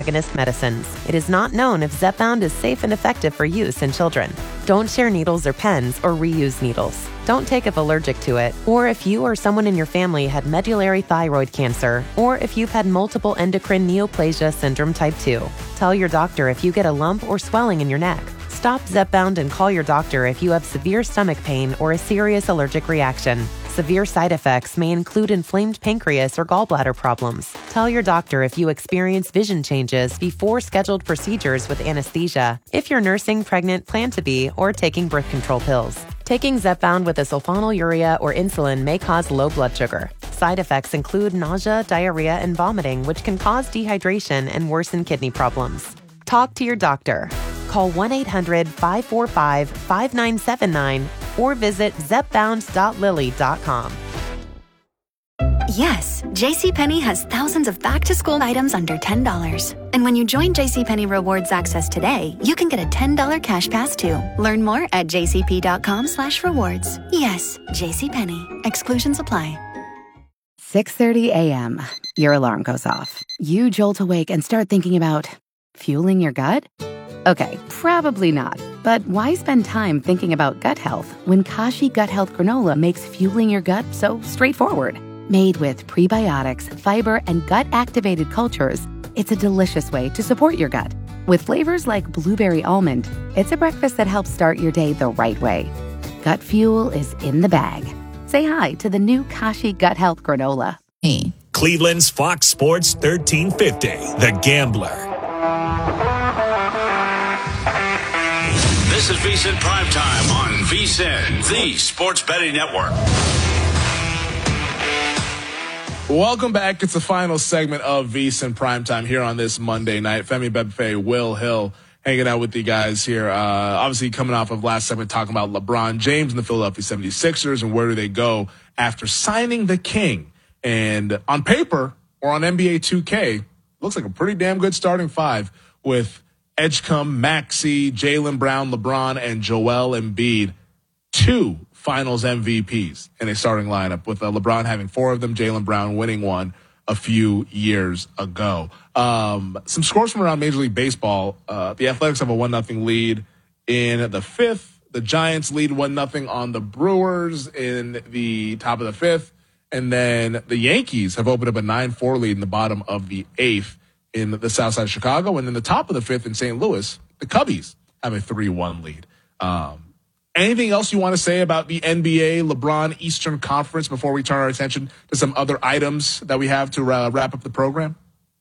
agonist medicines. It is not known if Zepbound is safe and effective for use in children. Don't share needles or pens or reuse needles. Don't take if allergic to it, or if you or someone in your family had medullary thyroid cancer, or if you've had multiple endocrine neoplasia syndrome type 2. Tell your doctor if you get a lump or swelling in your neck. Stop Zepbound and call your doctor if you have severe stomach pain or a serious allergic reaction. Severe side effects may include inflamed pancreas or gallbladder problems. Tell your doctor if you experience vision changes before scheduled procedures with anesthesia, if you're nursing, pregnant, plan to be, or taking birth control pills. Taking Zepbound with a sulfonylurea or insulin may cause low blood sugar. Side effects include nausea, diarrhea, and vomiting, which can cause dehydration and worsen kidney problems. Talk to your doctor. Call 1-800-545-5979 or visit zepbound.lilly.com. Yes, JCPenney has thousands of back-to-school items under $10. And when you join JCPenney Rewards Access today, you can get a $10 cash pass too. Learn more at jcp.com/rewards. Yes, JCPenney. Exclusions apply. 6:30 a.m. Your alarm goes off. You jolt awake and start thinking about fueling your gut? Okay, probably not. But why spend time thinking about gut health when Kashi Gut Health Granola makes fueling your gut so straightforward? Made with prebiotics, fiber, and gut-activated cultures, it's a delicious way to support your gut. With flavors like blueberry almond, it's a breakfast that helps start your day the right way. Gut fuel is in the bag. Say hi to the new Kashi Gut Health Granola. Cleveland's Fox Sports 1350, The Gambler. This is VSiN Primetime on VSiN, the Sports Betting Network. Welcome back. It's the final segment of VSiN Primetime here on this Monday night. Femi Bebefe, Will Hill, hanging out with you guys here. Obviously coming off of last segment talking about LeBron James and the Philadelphia 76ers and where do they go after signing the King. And on paper or on NBA 2K, looks like a pretty damn good starting five with Edgecombe, Maxey, Jaylen Brown, LeBron, and Joel Embiid, 2 Finals MVPs in a starting lineup, with LeBron having 4 of them, Jaylen Brown winning one a few years ago. Some scores from around Major League Baseball. The Athletics have a 1-0 lead in the 5th. The Giants lead 1-0 on the Brewers in the top of the 5th. And then the Yankees have opened up a 9-4 lead in the bottom of the 8th in the south side of Chicago. And in the top of the 5th in St. Louis, the Cubbies have a 3-1 lead. Anything else you want to say about the NBA LeBron Eastern Conference before we turn our attention to some other items that we have to wrap up the program?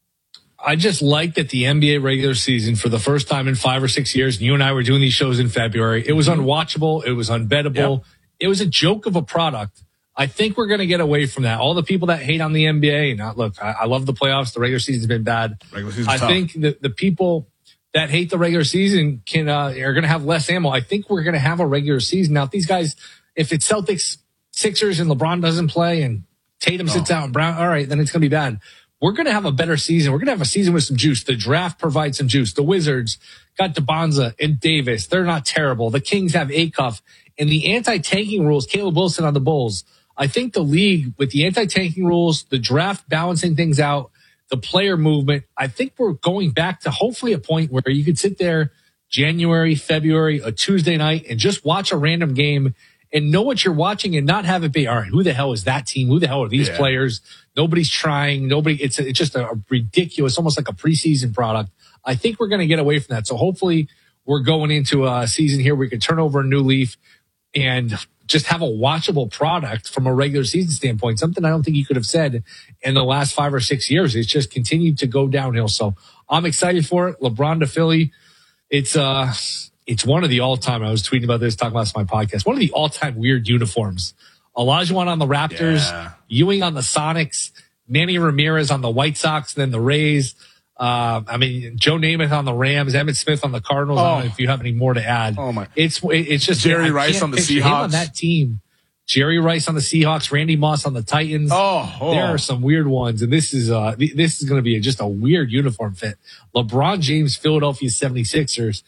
I just like that the NBA regular season, for the first time in 5 or 6 years, and you and I were doing these shows in February, it was unwatchable. It was unbettable. Yep. It was a joke of a product. I think we're going to get away from that. All the people that hate on the NBA, and look, I love the playoffs. The regular season's been bad. I think that the people that hate the regular season are going to have less ammo. I think we're going to have a regular season. Now, if these guys, if it's Celtics, Sixers, and LeBron doesn't play and Tatum sits out and Brown, all right, then it's going to be bad. We're going to have a better season. We're going to have a season with some juice. The draft provides some juice. The Wizards got DeBonza and Davis. They're not terrible. The Kings have Acuff. And the anti-tanking rules, Caleb Wilson on the Bulls. I think the league, with the anti-tanking rules, the draft balancing things out, the player movement, I think we're going back to hopefully a point where you could sit there January, February, a Tuesday night and just watch a random game and know what you're watching and not have it be, all right, who the hell is that team? Who the hell are these players? Nobody's trying. It's just a ridiculous, almost like a preseason product. I think we're going to get away from that. So hopefully we're going into a season here where we can turn over a new leaf and just have a watchable product from a regular season standpoint, something I don't think you could have said in the last 5 or 6 years. It's just continued to go downhill. So I'm excited for it. LeBron to Philly. It's one of the all-time, I was tweeting about this, talking about this on my podcast, one of the all-time weird uniforms. Olajuwon on the Raptors, Ewing on the Sonics, Manny Ramirez on the White Sox, then the Rays. Joe Namath on the Rams, Emmitt Smith on the Cardinals. I don't know if you have any more to add. Oh my! It's just Jerry Rice on the Seahawks. Him on that team. Jerry Rice on the Seahawks, Randy Moss on the Titans. There are some weird ones, and this is going to be just a weird uniform fit. LeBron James, Philadelphia 76ers.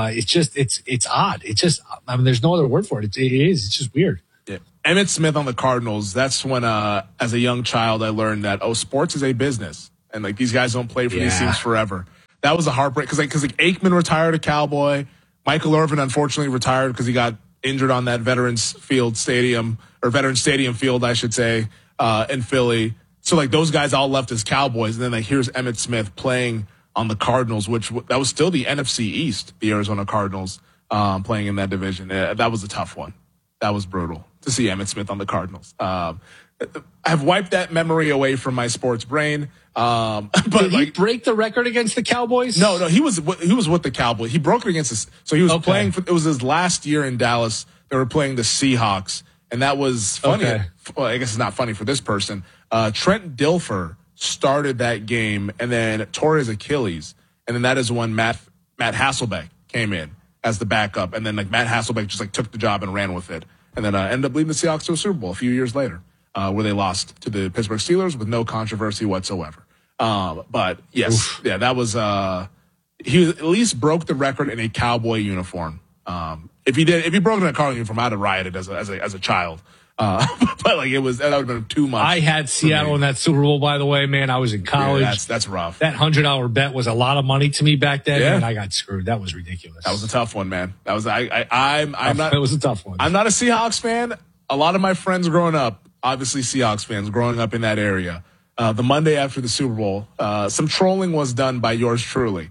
It's odd. There's no other word for it. It's just weird. Yeah. Emmitt Smith on the Cardinals. That's when, as a young child, I learned that sports is a business. And like these guys don't play for these teams forever. that was a heartbreak because Aikman retired a Cowboy. Michael Irvin unfortunately retired because he got injured on that Veterans Stadium field, I should say, in Philly. So like those guys all left as Cowboys, and then like here's Emmitt Smith playing on the Cardinals, which that was still the NFC East, the Arizona Cardinals playing in that division. That was a tough one. That was brutal to see Emmitt Smith on the Cardinals. I've wiped that memory away from my sports brain. But did he break the record against the Cowboys? No, he was with the Cowboys. He broke it against us. So he was playing it was his last year in Dallas. They were playing the Seahawks, and that was funny. Okay. Well, I guess it's not funny for this person. Trent Dilfer started that game and then tore his Achilles, and then that is when Matt Hasselbeck came in as the backup, and then like Matt Hasselbeck just like took the job and ran with it, and then ended up leading the Seahawks to a Super Bowl a few years later, where they lost to the Pittsburgh Steelers with no controversy whatsoever. But yes, yeah, that was he at least broke the record in a Cowboy uniform. If he broke it in a Cardinal uniform, I'd have rioted as a child. But like that would have been too much. I had Seattle in that Super Bowl, by the way, man. I was in college. Yeah, that's rough. That $100 bet was a lot of money to me back then, and I got screwed. That was ridiculous. That was a tough one, man. That was I'm not. It was a tough one. I'm not a Seahawks fan. A lot of my friends growing up, obviously Seahawks fans, growing up in that area. The Monday after the Super Bowl, some trolling was done by yours truly.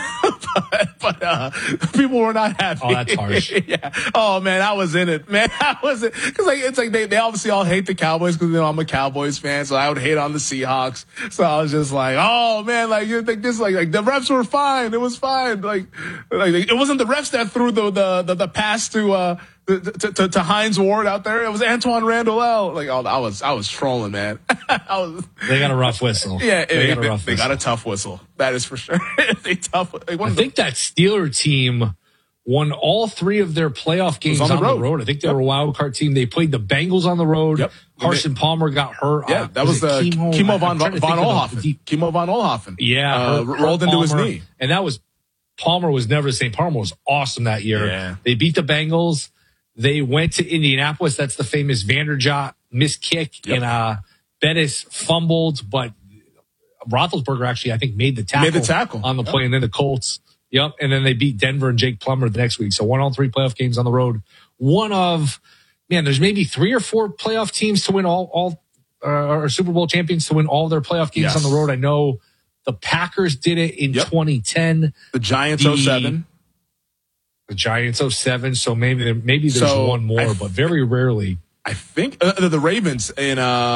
but people were not happy. Oh, that's harsh. Yeah. Oh man, I was in it, man. I was because like it's like they obviously all hate the Cowboys because I'm a Cowboys fan, so I would hate on the Seahawks. So I was just like, oh man, like you think this like the refs were fine. It was fine. Like it wasn't the refs that threw the pass to Hines Ward out there. It was Antoine Randall L. Like, I was trolling, man. They got a rough whistle. Yeah, they got a tough whistle. That is for sure. I think that Steeler team won all three of their playoff games on the road. I think they were a wild card team. They played the Bengals on the road. Yep. Carson Palmer got hurt. Yeah, that was the Kimo von Oelhoffen. Kimo von Oelhoffen. Yeah, rolled into his knee. And that was Palmer was never the same. Palmer was awesome that year. Yeah. They beat the Bengals. They went to Indianapolis. That's the famous Vanderjagt missed kick. Yep. And Bettis fumbled, but Roethlisberger actually, I think, made the tackle on the play. And then the Colts. Yep. And then they beat Denver and Jake Plummer the next week. So won all three playoff games on the road. There's maybe 3 or 4 playoff teams to win or Super Bowl champions to win all their playoff games on the road. I know the Packers did it in 2010. The Giants 07. The Giants 07. So maybe there's one more, but very rarely. I think the Ravens in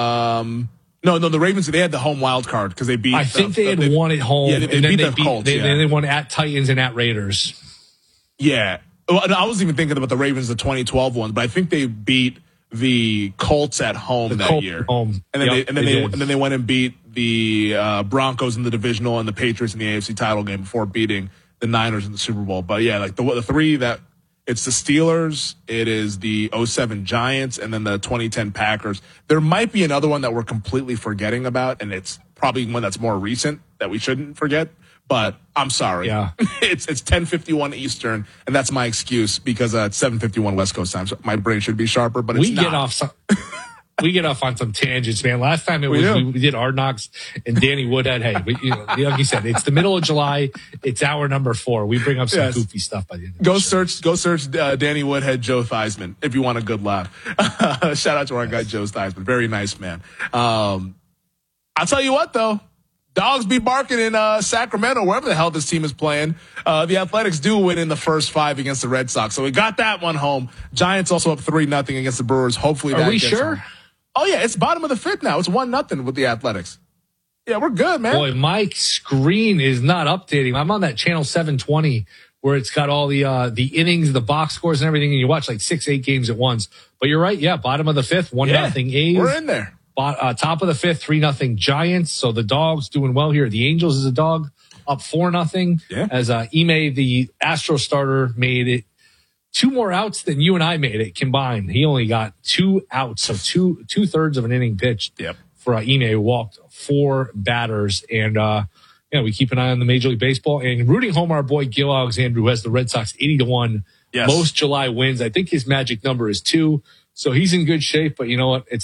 the Ravens, they had the home wild card because they beat. I think they had won at home. Yeah, they beat the Colts. They won at Titans and at Raiders. Yeah. Well, I wasn't even thinking about the Ravens, the 2012 one, but I think they beat the Colts at home year. And then they went and beat the Broncos in the divisional and the Patriots in the AFC title game before beating the Niners in the Super Bowl. But yeah, like the three that it's the Steelers, it is the 07 Giants, and then the 2010 Packers. There might be another one that we're completely forgetting about, and it's probably one that's more recent that we shouldn't forget. But I'm sorry. Yeah. It's 10:51 Eastern, and that's my excuse because it's 7:51 West Coast time. So my brain should be sharper, but it's not. We get off on some tangents, man. Last time we did Hard Knocks and Danny Woodhead. Hey, like you said, it's the middle of July. It's hour number 4. We bring up some goofy stuff by the end of the show. Go search Danny Woodhead, Joe Theismann, if you want a good laugh. Shout out to our guy, Joe Theismann. Very nice, man. I'll tell you what, though. Dogs be barking in Sacramento, wherever the hell this team is playing. The Athletics do win in the first 5 against the Red Sox. So we got that one home. Giants also up 3-0 against the Brewers. Hopefully that gets sure? home. Oh, yeah, it's bottom of the 5th now. It's 1-0 with the Athletics. Yeah, we're good, man. Boy, my screen is not updating. I'm on that channel 720 where it's got all the innings, the box scores and everything, and you watch like 6-8 games at once. But you're right, yeah, bottom of the 5th, 1-0 A's. We're in there. Top of the 5th, 3-0 Giants. So the Dogs doing well here. The Angels is a dog up 4-0. Yeah. As Ime, the Astro starter, made it 2 more outs than you and I made it combined. He only got 2 outs, so two-thirds of an inning pitched. Yep. For Ime, who walked 4 batters. And we keep an eye on the Major League Baseball and rooting home our boy Gil Alexander, who has the Red Sox 80-1. Yes. Most July wins. I think his magic number is 2. So he's in good shape, but you know what? It's not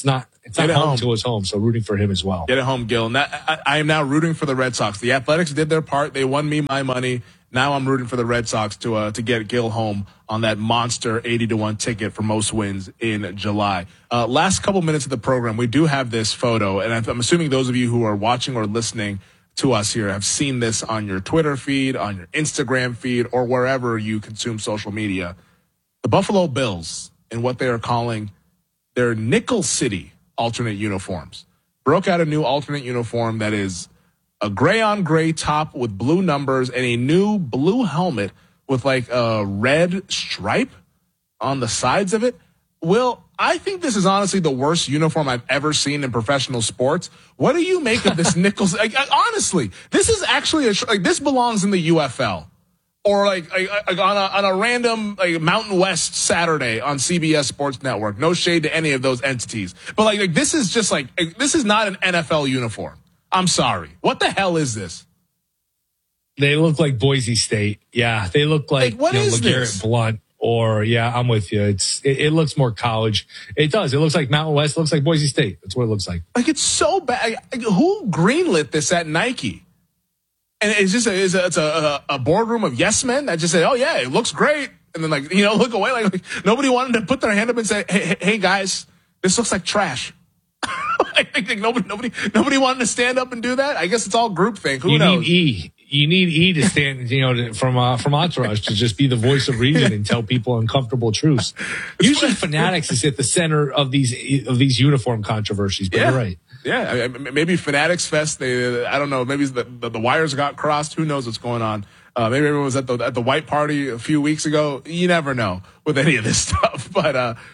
It's not home till it's home, so rooting for him as well. Get it home, Gil. And I am now rooting for the Red Sox. The Athletics did their part. They won me my money. Now I'm rooting for the Red Sox to get Gil home on that monster 80-1 ticket for most wins in July. Last couple minutes of the program, we do have this photo, and I'm assuming those of you who are watching or listening to us here have seen this on your Twitter feed, on your Instagram feed, or wherever you consume social media. The Buffalo Bills, in what they are calling their Nickel City alternate uniforms, broke out a new alternate uniform that is a gray-on-gray top with blue numbers and a new blue helmet with like a red stripe on the sides of it. Will, I think this is honestly the worst uniform I've ever seen in professional sports. What do you make of this Nichols? Honestly, this is actually this belongs in the UFL or like on a random Mountain West Saturday on CBS Sports Network. No shade to any of those entities, but like this is just this is not an NFL uniform. I'm sorry. What the hell is this? They look like Boise State. Yeah, they look like what is LeGarrette Blount. Or, yeah, I'm with you. It looks more college. It does. It looks like Mountain West. It looks like Boise State. That's what it looks like. Like, it's so bad. Who greenlit this at Nike? And it's just it's a boardroom of yes men that just say, oh, yeah, it looks great. And then, look away. Like nobody wanted to put their hand up and say, hey, guys, this looks like trash. I think nobody wanted to stand up and do that. I guess it's all groupthink. Who knows? You need E to stand, from Entourage to just be the voice of reason and tell people uncomfortable truths. Usually, Fanatics is at the center of these uniform controversies. But you're right. Yeah, maybe Fanatics Fest. I don't know. Maybe the wires got crossed. Who knows what's going on? Maybe everyone was at the white party a few weeks ago. You never know with any of this stuff. But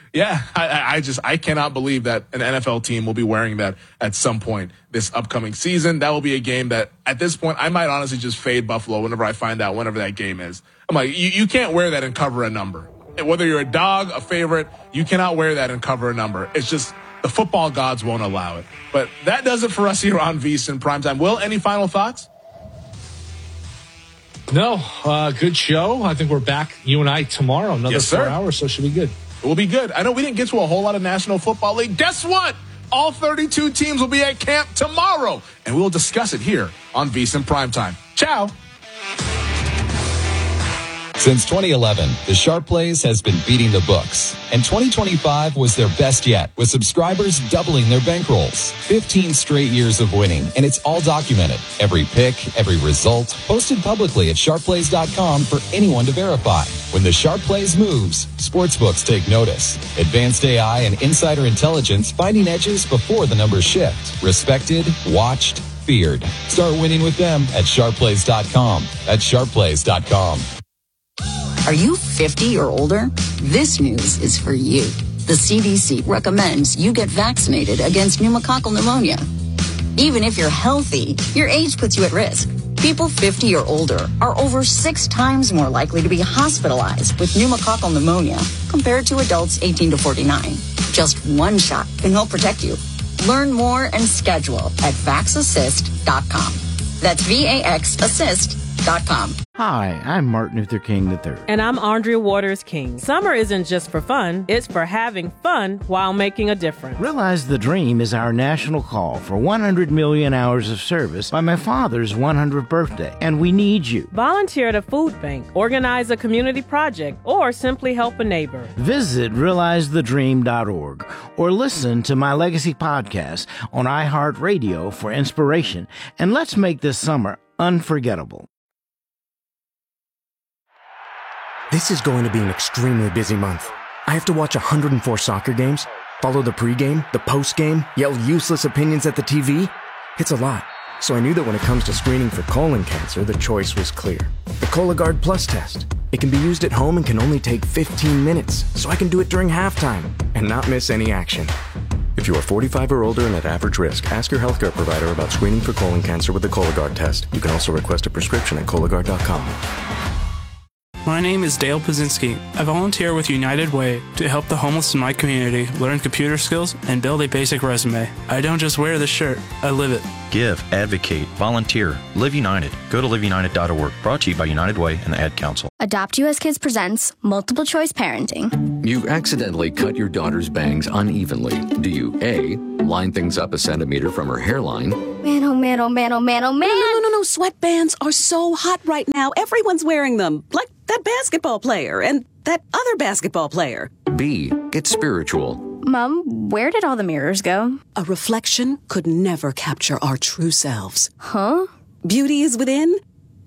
I cannot believe that an NFL team will be wearing that at some point this upcoming season. That will be a game that at this point I might honestly just fade Buffalo whenever I find out whenever that game is. I'm like, you can't wear that and cover a number. Whether you're a dog, a favorite, you cannot wear that and cover a number. It's just the football gods won't allow it. But that does it for us here on VSiN Primetime. Will, any final thoughts? No, good show. I think we're back, you and I, tomorrow. Another 4 hours, so it should be good. It will be good. I know we didn't get to a whole lot of National Football League. Guess what? All 32 teams will be at camp tomorrow, and we'll discuss it here on VSiN Primetime. Ciao. Since 2011, the Sharp Plays has been beating the books, and 2025 was their best yet, with subscribers doubling their bankrolls. 15 straight years of winning, and it's all documented. Every pick, every result, posted publicly at sharpplays.com for anyone to verify. When the Sharp Plays moves, sportsbooks take notice. Advanced AI and insider intelligence finding edges before the numbers shift. Respected, watched, feared. Start winning with them at sharpplays.com. That's sharpplays.com. Are you 50 or older? This news is for you. The CDC recommends you get vaccinated against pneumococcal pneumonia. Even if you're healthy, your age puts you at risk. People 50 or older are over 6 times more likely to be hospitalized with pneumococcal pneumonia compared to adults 18 to 49. Just one shot can help protect you. Learn more and schedule at vaxassist.com. That's VAXassist.com. Hi, I'm Martin Luther King III. And I'm Andrea Waters King. Summer isn't just for fun, it's for having fun while making a difference. Realize the Dream is our national call for 100 million hours of service by my father's 100th birthday, and we need you. Volunteer at a food bank, organize a community project, or simply help a neighbor. Visit realizethedream.org or listen to my Legacy podcast on iHeartRadio for inspiration, and let's make this summer unforgettable. This is going to be an extremely busy month. I have to watch 104 soccer games, follow the pregame, the postgame, yell useless opinions at the TV. It's a lot. So I knew that when it comes to screening for colon cancer, the choice was clear. The Cologuard Plus test. It can be used at home and can only take 15 minutes, so I can do it during halftime and not miss any action. If you are 45 or older and at average risk, ask your healthcare provider about screening for colon cancer with the Cologuard test. You can also request a prescription at Cologuard.com. My name is Dale Pazinski. I volunteer with United Way to help the homeless in my community learn computer skills and build a basic resume. I don't just wear the shirt, I live it. Give, advocate, volunteer. Live United. Go to liveunited.org. Brought to you by United Way and the Ad Council. Adopt US Kids presents Multiple Choice Parenting. You accidentally cut your daughter's bangs unevenly. Do you A, line things up a centimeter from her hairline? Man, oh man, oh man, oh man, oh man. No. Sweatbands are so hot right now. Everyone's wearing them. Like that basketball player and that other basketball player. B, get spiritual. Mom, where did all the mirrors go? A reflection could never capture our true selves. Huh? Beauty is within.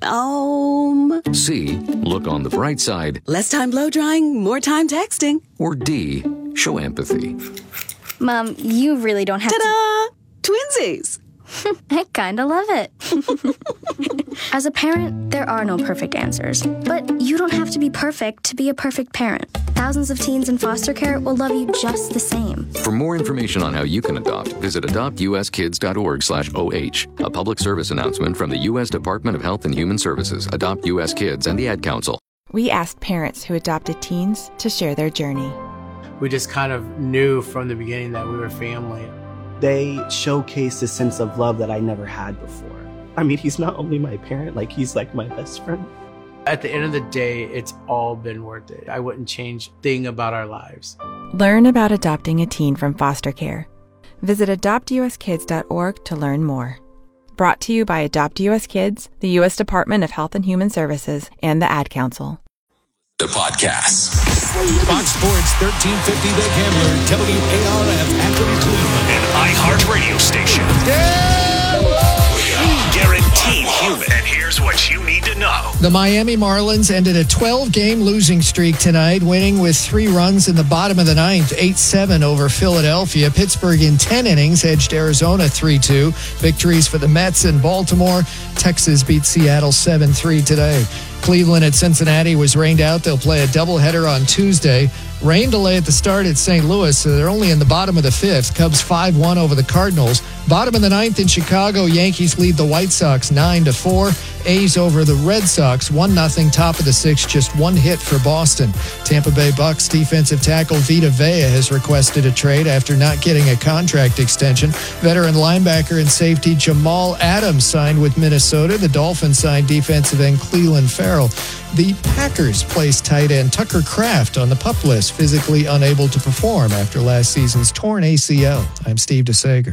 C, look on the bright side. Less time blow drying, more time texting. Or D, show empathy. Mom, you really don't have Ta-da! Twinsies! I kinda love it. As a parent, there are no perfect answers. But you don't have to be perfect to be a perfect parent. Thousands of teens in foster care will love you just the same. For more information on how you can adopt, visit adoptuskids.org/OH. A public service announcement from the U.S. Department of Health and Human Services, Adopt U.S. Kids, and the Ad Council. We asked parents who adopted teens to share their journey. We just kind of knew from the beginning that we were family. They showcased a sense of love that I never had before. I mean, he's not only my parent, like he's like my best friend. At the end of the day, it's all been worth it. I wouldn't change a thing about our lives. Learn about adopting a teen from foster care. Visit adoptuskids.org to learn more. Brought to you by Adopt U.S. Kids, the U.S. Department of Health and Human Services, and the Ad Council. The podcast. Fox Sports 1350 The Gambler, WARF Akron, Cleveland, an iHeart radio station. Guaranteed human. And here's what you need to know. The Miami Marlins ended a 12-game losing streak tonight, winning with 3 runs in the bottom of the ninth, 8-7 over Philadelphia. Pittsburgh in 10 innings edged Arizona 3-2. Victories for the Mets and Baltimore. Texas beat Seattle 7-3 today. Cleveland at Cincinnati was rained out. They'll play a doubleheader on Tuesday. Rain delay at the start at St. Louis, so they're only in the bottom of the 5th. Cubs 5-1 over the Cardinals. Bottom of the 9th in Chicago, Yankees lead the White Sox 9-4. A's over the Red Sox 1-0. Top of the 6th, just 1 hit for Boston. Tampa Bay Bucks defensive tackle Vita Vea has requested a trade after not getting a contract extension. Veteran linebacker and safety Jamal Adams signed with Minnesota. The Dolphins signed defensive end Cleveland Farrell. The Packers placed tight end Tucker Kraft on the PUP list, physically unable to perform after last season's torn ACL. I'm Steve DeSager.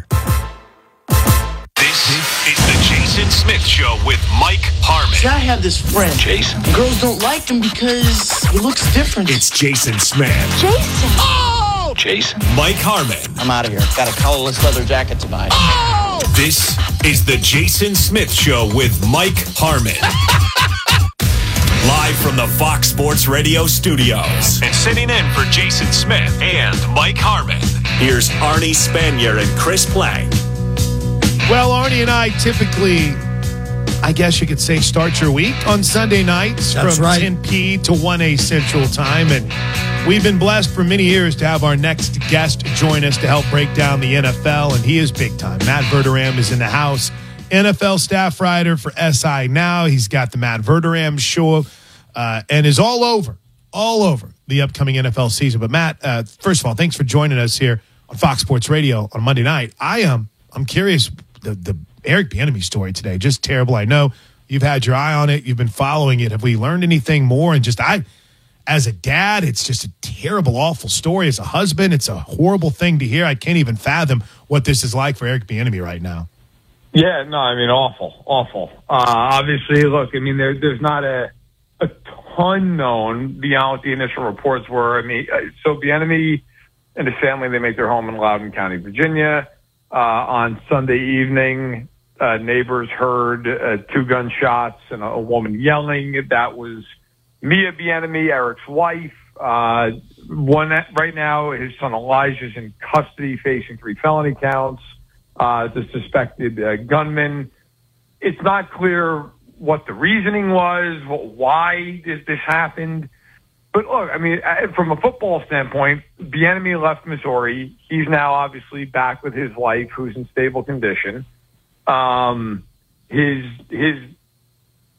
This is the Jason Smith Show with Mike Harmon. See, I have this friend. Jason. Girls don't like him because he looks different. It's Jason Smith. Jason. Oh! Jason. Mike Harmon. I'm out of here. Got a collarless leather jacket to buy. Oh! This is the Jason Smith Show with Mike Harmon. Live from the Fox Sports Radio studios. And sitting in for Jason Smith and Mike Harmon, here's Arnie Spanier and Chris Plank. Well, Arnie and I typically, I guess you could say, start your week on Sunday nights from 10 p to 1 a Central Time. And we've been blessed for many years to have our next guest join us to help break down the NFL, and he is big time. Matt Verderame is in the house. NFL staff writer for SI Now. He's got the Matt Verderame Show and is all over the upcoming NFL season. But Matt, first of all, thanks for joining us here on Fox Sports Radio on Monday night. I'm curious, the Eric Bieniemy story today, just terrible. I know you've had your eye on it. You've been following it. Have we learned anything more? And just as a dad, it's just a terrible, awful story. As a husband, it's a horrible thing to hear. I can't even fathom what this is like for Eric Bieniemy right now. Yeah, no, I mean, awful. Obviously, look, I mean, there's not a ton known beyond what the initial reports were. I mean, so Bieniemy and his family, they make their home in Loudoun County, Virginia. On Sunday evening, neighbors heard 2 gunshots and a woman yelling. That was Mia Bieniemy, Eric's wife. One right now, his son Elijah's in custody, facing 3 felony counts. The suspected gunman. It's not clear what the reasoning was, why this happened. But look, I mean, from a football standpoint, Bieniemy left Missouri. He's now obviously back with his wife, who's in stable condition. His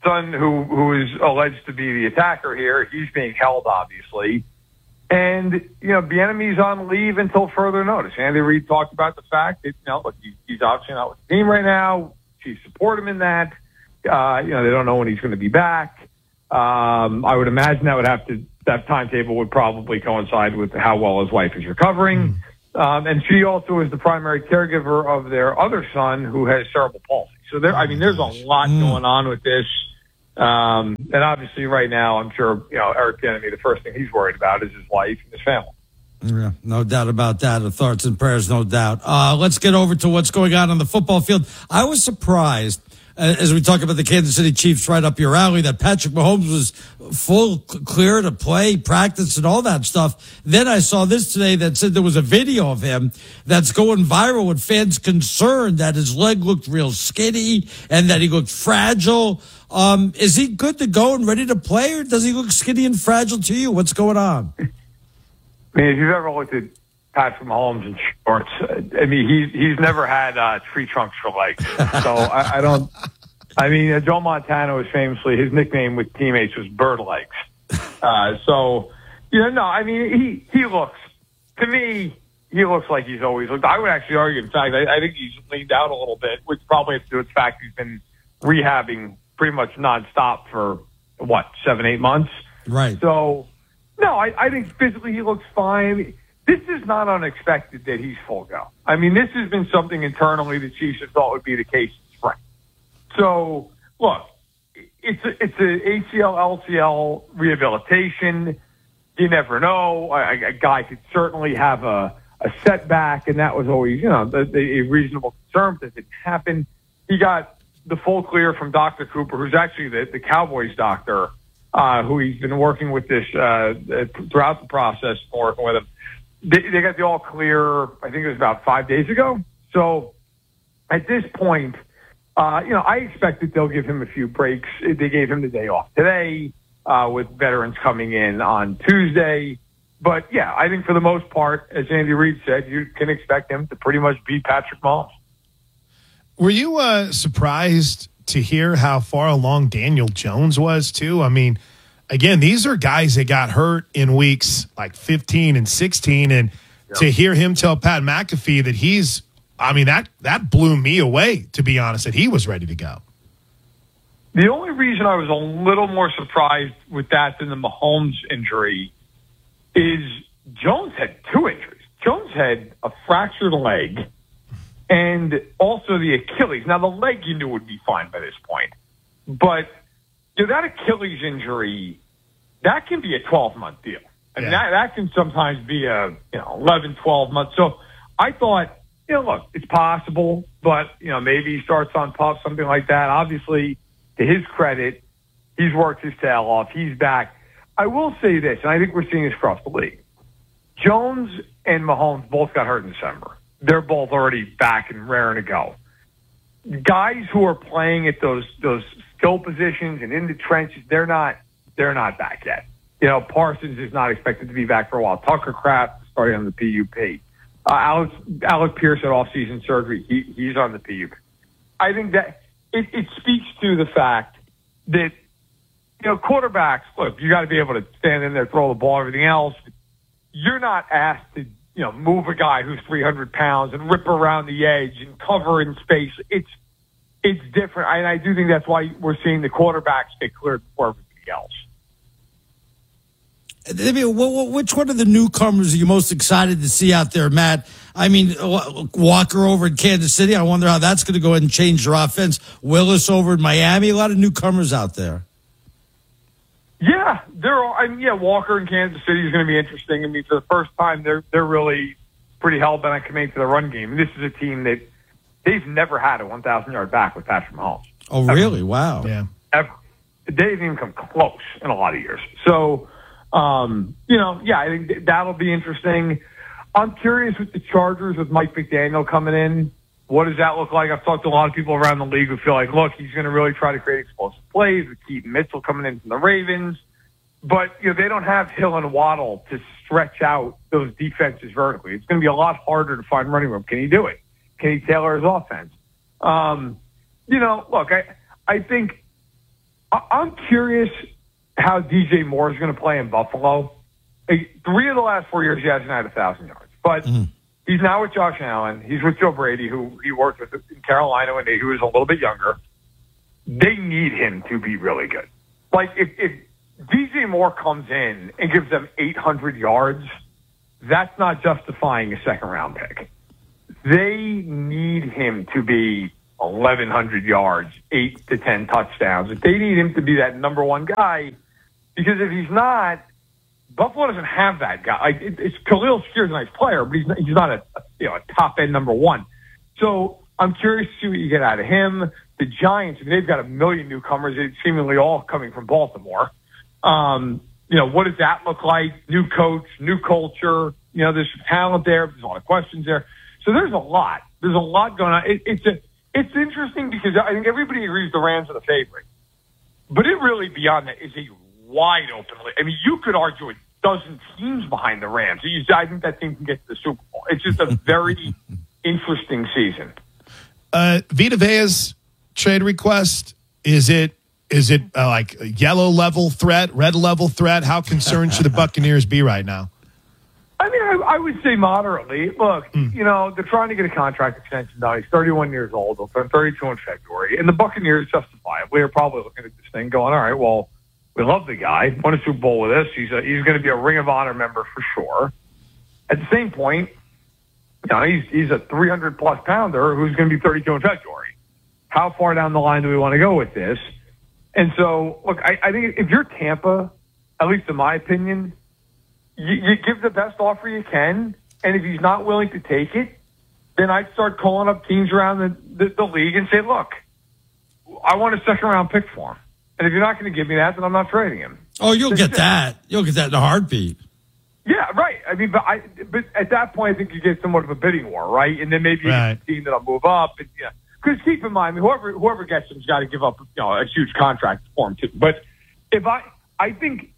son, who is alleged to be the attacker here, he's being held, obviously. And, Bieniemy's on leave until further notice. Andy Reid talked about the fact that, look, he's obviously not with the team right now. Chiefs support him in that. They don't know when he's going to be back. I would imagine that timetable would probably coincide with how well his wife is recovering. And she also is the primary caregiver of their other son who has cerebral palsy. So there's a lot going on with this. And obviously right now, I'm sure, Eric Bieniemy, the first thing he's worried about is his wife and his family. Yeah, no doubt about that. Thoughts and prayers, no doubt. Let's get over to what's going on the football field. I was surprised, as we talk about the Kansas City Chiefs right up your alley, that Patrick Mahomes was full clear to play, practice, and all that stuff. Then I saw this today that said there was a video of him that's going viral with fans concerned that his leg looked real skinny and that he looked fragile. Is he good to go and ready to play, or does he look skinny and fragile to you? What's going on? I mean, if you've ever looked at Patrick Mahomes in shorts, he's never had tree trunks for legs. So I don't. I mean, Joe Montana was famously, his nickname with teammates was Bird Legs. He looks, to me, he looks like he's always looked. I would actually argue, in fact, I think he's leaned out a little bit, which probably has to do with the fact he's been rehabbing pretty much nonstop for 7-8 months. Right. So, no, I think physically he looks fine. This is not unexpected that he's full go. I mean, this has been something internally the Chiefs have thought would be the case in spring. So, look, it's a ACL, LCL rehabilitation. You never know. A guy could certainly have a setback, and that was always, a reasonable concern that didn't happen. He got the full clear from Dr. Cooper, who's actually the Cowboys doctor, who he's been working with this throughout the process, working with him. They got the all clear, I think it was about 5 days ago. So at this point, I expect that they'll give him a few breaks. They gave him the day off today, with veterans coming in on Tuesday. But yeah, I think for the most part, as Andy Reid said, you can expect him to pretty much beat Patrick Mahomes. Were you surprised to hear how far along Daniel Jones was, too? I mean, again, these are guys that got hurt in weeks like 15 and 16, and to hear him tell Pat McAfee that that blew me away, to be honest, that he was ready to go. The only reason I was a little more surprised with that than the Mahomes injury is Jones had two injuries. Jones had a fractured leg and also the Achilles. Now, the leg you knew would be fine by this point. But that Achilles injury, that can be a 12-month deal. I mean, that can sometimes be a 11, 12 months. So I thought, look, it's possible, but, maybe he starts on puff, something like that. Obviously, to his credit, he's worked his tail off. He's back. I will say this, and I think we're seeing this across the league. Jones and Mahomes both got hurt in December. They're both already back and raring to go. Guys who are playing at those skill positions and in the trenches, they're not back yet. Parsons is not expected to be back for a while. Tucker Kraft starting on the PUP. Alec Pierce had off-season surgery. He's on the PUP. I think that it speaks to the fact that, quarterbacks, look, you got to be able to stand in there, throw the ball, everything else. You're not asked to, move a guy who's 300 pounds and rip around the edge and cover in space. It's different. And I do think that's why we're seeing the quarterbacks get cleared before everybody else. Which one of the newcomers are you most excited to see out there, Matt? I mean, Walker over in Kansas City. I wonder how that's going to go ahead and change their offense. Willis over in Miami. A lot of newcomers out there. Yeah, Walker in Kansas City is going to be interesting. I mean, for the first time, they're really pretty hell-bent on committing to the run game. And this is a team that they've never had a 1,000-yard back with Patrick Mahomes. Oh, really? Wow. Yeah. Ever. They didn't even come close in a lot of years. So, I think that'll be interesting. I'm curious with the Chargers with Mike McDaniel coming in. What does that look like? I've talked to a lot of people around the league who feel like, look, he's going to really try to create explosive plays with Keaton Mitchell coming in from the Ravens. But, they don't have Hill and Waddle to stretch out those defenses vertically. It's going to be a lot harder to find running room. Can he do it? Can he tailor his offense? Look, I think I'm curious how DJ Moore is going to play in Buffalo. 3 of the last 4 years, he hasn't had 1,000 yards. But he's now with Josh Allen. He's with Joe Brady, who he worked with in Carolina when he was a little bit younger. They need him to be really good. Like, if DJ Moore comes in and gives them 800 yards, that's not justifying a second-round pick. They need him to be 1,100 yards, 8 to 10 touchdowns. They need him to be that number one guy, because if he's not, Buffalo doesn't have that guy. It's Khalil Shakir's a nice player, but he's not a top-end number one. So I'm curious to see what you get out of him. The Giants, they've got a million newcomers, seemingly all coming from Baltimore. What does that look like? New coach, new culture. There's some talent there. There's a lot of questions there. So there's a lot. There's a lot going on. It's interesting because I think everybody agrees the Rams are the favorite. But it really, beyond that, is a wide open list. I mean, you could argue a dozen teams behind the Rams. I think that team can get to the Super Bowl. It's just a very interesting season. Vita Vea's trade request, is it like a yellow level threat, red level threat? How concerned should the Buccaneers be right now? I mean, I would say moderately. Look, they're trying to get a contract extension done. He's 31 years old. He'll turn 32 in February. And the Buccaneers, justifiably, are probably looking at this thing going, all right, well, we love the guy. Won a Super Bowl with us. He's going to be a Ring of Honor member for sure. At the same point, he's a 300-plus pounder who's going to be 32 in February. How far down the line do we want to go with this? And so, look, I think if you're Tampa, at least in my opinion, you give the best offer you can, and if he's not willing to take it, then I'd start calling up teams around the league and say, look, I want a second-round pick for him. And if you're not going to give me that, then I'm not trading him. Oh, you'll get that. You'll get that in a heartbeat. Yeah, right. I mean, but at that point, I think you get somewhat of a bidding war, right? And then maybe you get a team that'll move up. Because keep in mind, whoever gets him's got to give up a huge contract for him too. But I think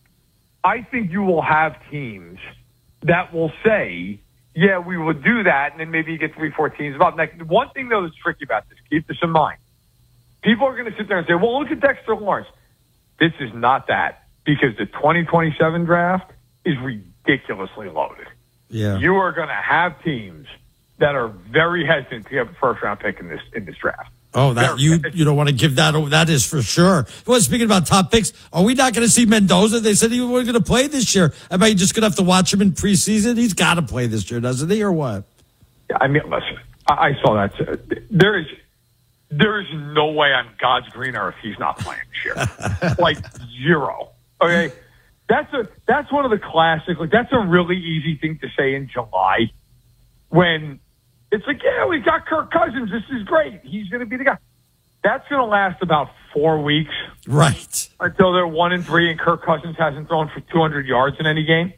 you will have teams that will say, yeah, we will do that, and then maybe you get 3-4 teams about next. One thing, though, that's tricky about this, keep this in mind. People are going to sit there and say, well, look at Dexter Lawrence. This is not that, because the 2027 draft is ridiculously loaded. Yeah. You are going to have teams that are very hesitant to have a first-round pick in this draft. Oh, that you don't want to give that over. That is for sure. Well, speaking about top picks, are we not going to see Mendoza? They said he wasn't going to play this year. Am I just going to have to watch him in preseason? He's got to play this year, doesn't he, or what? Yeah, I mean, listen, I saw that. There is no way on God's green earth he's not playing this year. Like, zero. Okay? That's one of the classic, that's a really easy thing to say in July when it's like, yeah, we got Kirk Cousins. This is great. He's going to be the guy. That's going to last about 4 weeks. Right. Until they're 1-3 and Kirk Cousins hasn't thrown for 200 yards in any game.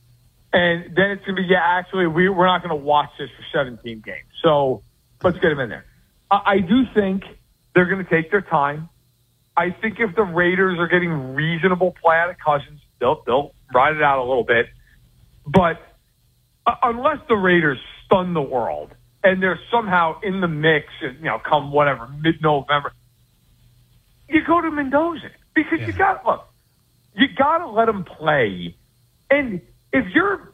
And then it's going to be, yeah, actually, we're not going to watch this for 17 games. So let's get him in there. I do think they're going to take their time. I think if the Raiders are getting reasonable play out of Cousins, they'll ride it out a little bit. But unless the Raiders stun the world and they're somehow in the mix, come whatever, mid-November, you go to Mendoza because you got to let him play. And if you're,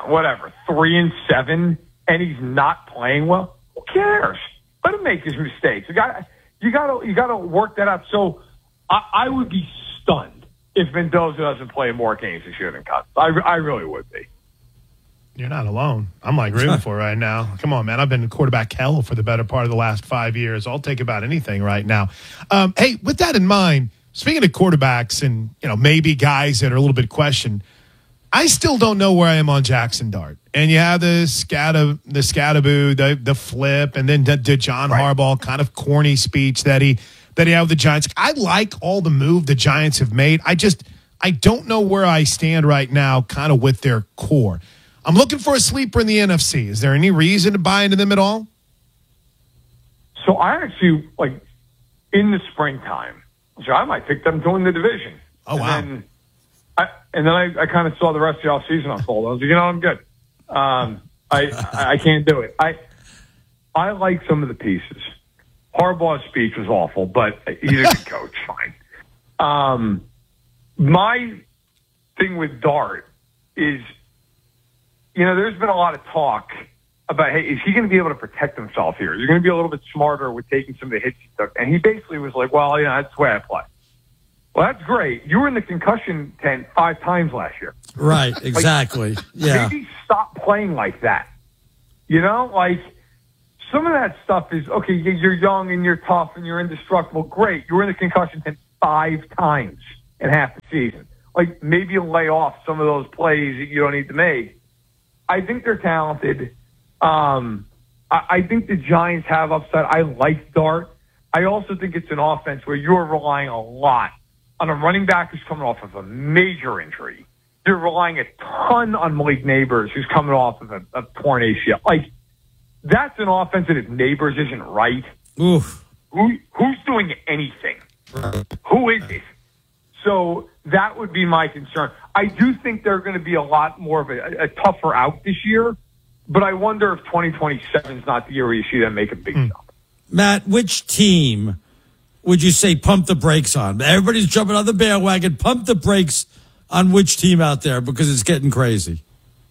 3-7 and he's not playing well, who cares? Let him make his mistakes. You got to work that out. So I would be stunned if Mendoza doesn't play more games this year than Cousins. I really would be. You're not alone. I'm rooting for right now. Come on, man. I've been in quarterback hell for the better part of the last 5 years. I'll take about anything right now. Hey, with that in mind, speaking of quarterbacks and maybe guys that are a little bit questioned, I still don't know where I am on Jackson Dart. And you have the scattaboo, the flip, and then the John Harbaugh kind of corny speech that he had with the Giants. I like all the move the Giants have made. I don't know where I stand right now kind of with their core. I'm looking for a sleeper in the NFC. Is there any reason to buy into them at all? So I actually, in the springtime, so I might pick them to win the division. Oh, wow. And then I kind of saw the rest of the offseason unfold. I was like, I'm good. I can't do it. I like some of the pieces. Harbaugh's speech was awful, but he's a good coach. Fine. My thing with Dart is, there's been a lot of talk about, hey, is he going to be able to protect himself here? Is he going to be a little bit smarter with taking some of the hits he took? And he basically was like, well, that's the way I play. Well, that's great. You were in the concussion tent 5 times last year. Right, exactly. Yeah. Maybe stop playing like that. Some of that stuff is, okay, you're young and you're tough and you're indestructible. Great. You were in the concussion tent 5 times in half the season. Maybe you'll lay off some of those plays that you don't need to make. I think they're talented. I think the Giants have upside. I like Dart. I also think it's an offense where you're relying a lot on a running back who's coming off of a major injury. You're relying a ton on Malik Neighbors, who's coming off of a torn ACL. That's an offense that if Neighbors isn't right, oof. Who's doing anything? Who is it? So that would be my concern. I do think they're going to be a lot more of a tougher out this year, but I wonder if 2027 is not the year where you see them make a big jump. Matt, which team would you say pump the brakes on? Everybody's jumping on the bandwagon. Pump the brakes on which team out there because it's getting crazy.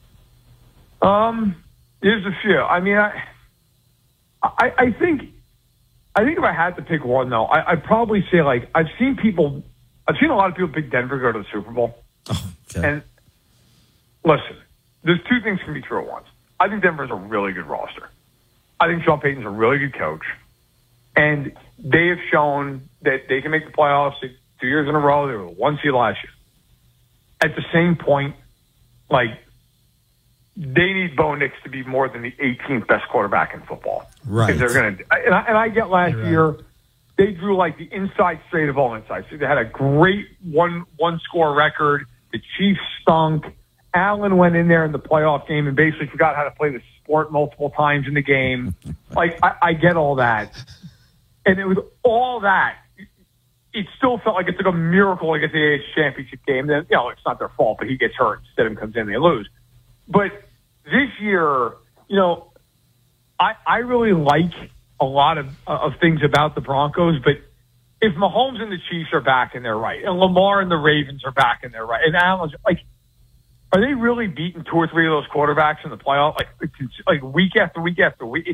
There's a few. I mean, I think if I had to pick one, though, I'd probably say, I've seen a lot of people pick Denver go to the Super Bowl. Oh, okay. And listen, there's 2 things can be true at once. I think Denver's a really good roster. I think Sean Payton's a really good coach. And they have shown that they can make the playoffs 2 years in a row. They were 1 seed last year. At the same point, they need Bo Nix to be more than the 18th best quarterback in football. Right. They're going to, and I get last year, they drew the inside straight of all insides. So they had a great one score record. The Chiefs stunk. Allen went in there in the playoff game and basically forgot how to play the sport multiple times in the game. I get all that. And it was all that. It still felt like it took a miracle to get to the AFC Championship game. Then, it's not their fault, but he gets hurt. Instead of him comes in, they lose. But this year, I really like a lot of things about the Broncos, but if Mahomes and the Chiefs are back and they're right, and Lamar and the Ravens are back and they're right, and Allen's are they really beating 2 or 3 of those quarterbacks in the playoff, week after week after week?